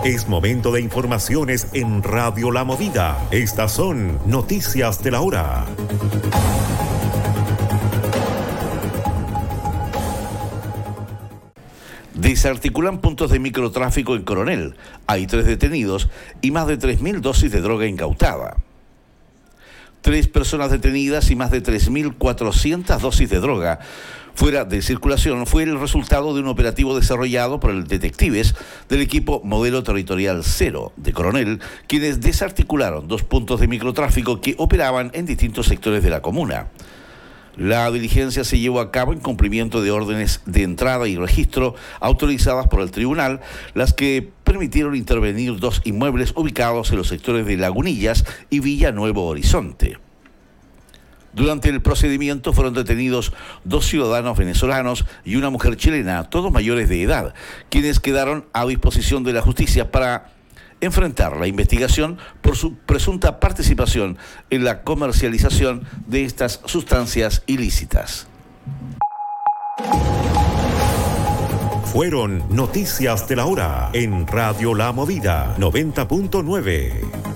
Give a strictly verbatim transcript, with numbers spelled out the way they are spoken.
Es momento de informaciones en Radio La Movida. Estas son noticias de la hora. Desarticulan puntos de microtráfico en Coronel. Hay tres detenidos y más de tres mil dosis de droga incautada. Tres personas detenidas y más de tres mil cuatrocientas dosis de droga fuera de circulación fue el resultado de un operativo desarrollado por el detectives del equipo Modelo Territorial Cero de Coronel, quienes desarticularon dos puntos de microtráfico que operaban en distintos sectores de la comuna. La diligencia se llevó a cabo en cumplimiento de órdenes de entrada y registro autorizadas por el tribunal, las que permitieron intervenir dos inmuebles ubicados en los sectores de Lagunillas y Villa Nuevo Horizonte. Durante el procedimiento fueron detenidos dos ciudadanos venezolanos y una mujer chilena, todos mayores de edad, quienes quedaron a disposición de la justicia para enfrentar la investigación por su presunta participación en la comercialización de estas sustancias ilícitas. Fueron noticias de la hora en Radio La Movida noventa punto nueve.